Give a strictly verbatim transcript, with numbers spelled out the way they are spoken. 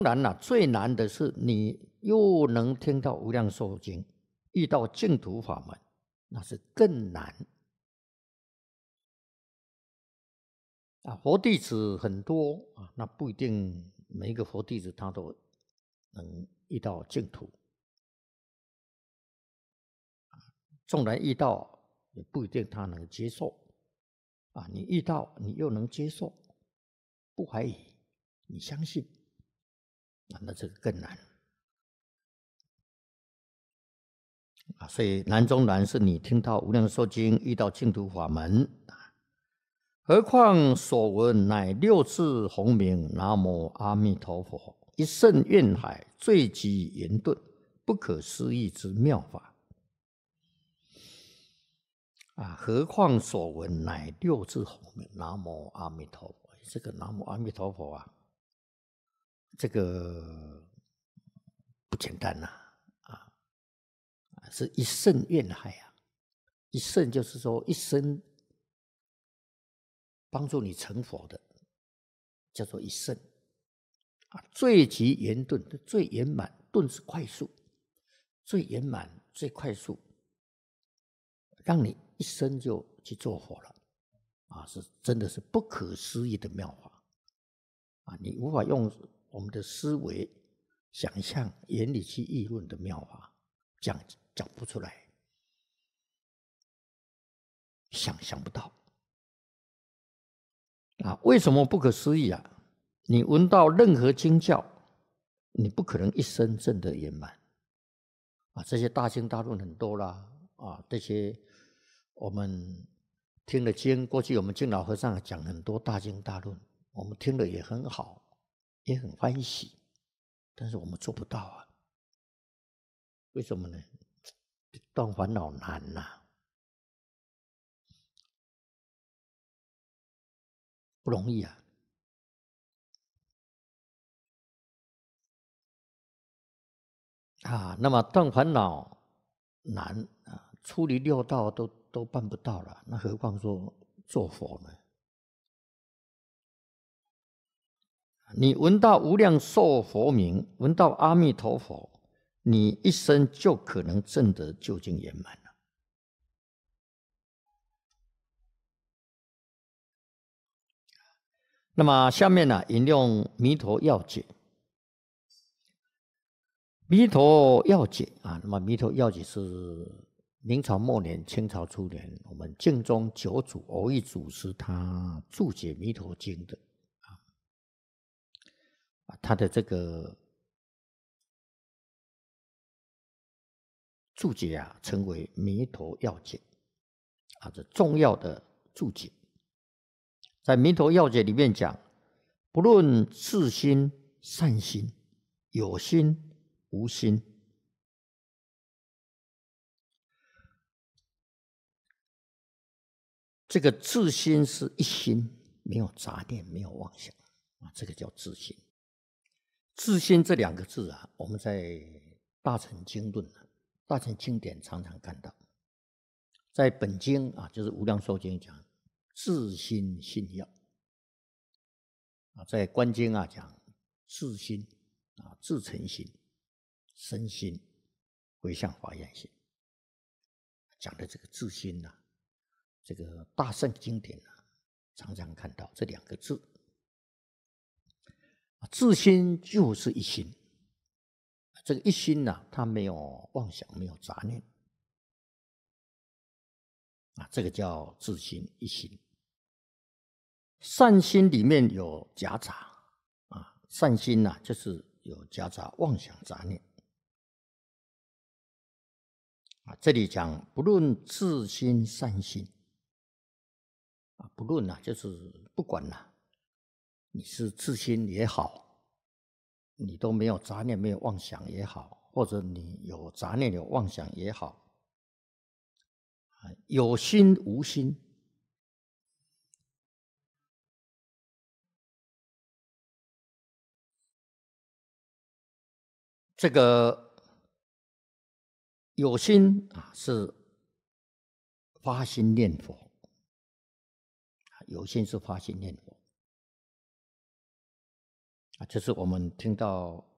当然了，最难的是你又能听到无量寿经，遇到净土法门，那是更难。啊，佛弟子很多啊，那不一定每一个佛弟子他都能遇到净土。纵然遇到，也不一定他能接受。啊，你遇到你又能接受，不怀疑，你相信，啊，那这个更难。啊，所以难中难是你听到无量寿经，遇到净土法门。何况所闻乃六字洪名，南无阿弥陀佛，一甚愿海，罪极言顿，不可思议之妙法。啊，何况所闻乃六字洪名，南无阿弥陀佛。这个南无阿弥陀佛啊，这个不简单呐、啊，啊，是一甚愿海啊，一甚就是说一生帮助你成佛的，叫做一甚。啊，最极圆顿，最圆满，顿是快速，最圆满、最快速，让你一生就去做佛了。啊，是真的是不可思议的妙法。啊，你无法用我们的思维、想象、眼里去议论的妙法，讲讲不出来，想象不到。啊，为什么不可思议啊？你闻到任何经教，你不可能一生证得圆满。啊，这些大经大论很多啦，啊，这些我们听了经，过去我们净老和尚讲很多大经大论，我们听了也很好，也很欢喜，但是我们做不到啊。为什么呢？断烦恼难呐、啊，不容易啊。啊，那么断烦恼难啊，出离六道都都办不到了，那何况说做佛呢？你闻到无量寿佛名，闻到阿弥陀佛，你一生就可能证得究竟圆满了。那么下面呢，引用弥陀要解。弥陀要解啊，那么弥陀要解是明朝末年、清朝初年，我们净宗九祖蕅益祖师他注解《弥陀经》的啊，他的这个注解啊，称为《弥陀要解》啊，这重要的注解。在《弥陀要解》里面讲，不论自心、善心、有心、无心，这个自心是一心，没有杂念，没有妄想啊，这个叫自心。自心这两个字啊，我们在大乘经论、大乘经典常常看到。在本经啊，就是《无量寿经》讲自心信要啊，在观经啊讲自心啊、自诚心、身心、回向华严心，讲的这个自心呐、啊，这个大乘经典啊，常常看到这两个字。自心就是一心，这个一心呢、啊，它没有妄想，没有杂念啊，这个叫自心一心。善心里面有夹杂啊，善心呐、啊，就是有夹杂妄想杂念啊。这里讲不论自心善心啊，不论呐、啊，就是不管呐、啊，你是自心也好，你都没有杂念、没有妄想也好，或者你有杂念、有妄想也好，啊，有心无心。这个有心啊，是发心念佛，有心是发心念佛啊，就是我们听到